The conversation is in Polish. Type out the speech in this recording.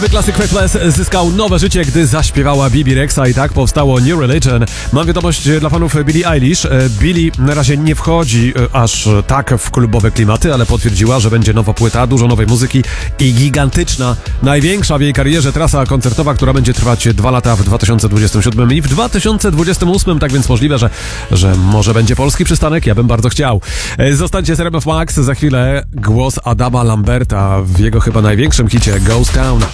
Classic Faithless zyskał nowe życie, gdy zaśpiewała Bibi Rexa i tak powstało New Religion. Mam wiadomość dla fanów Billie Eilish. Billie na razie nie wchodzi aż tak w klubowe klimaty, ale potwierdziła, że będzie nowa płyta, dużo nowej muzyki i gigantyczna, największa w jej karierze trasa koncertowa, która będzie trwać 2 lata w 2027 i w 2028, tak więc możliwe, że może będzie polski przystanek, ja bym bardzo chciał. Zostańcie z RMF Max, za chwilę głos Adama Lamberta w jego chyba największym hicie Ghost Town.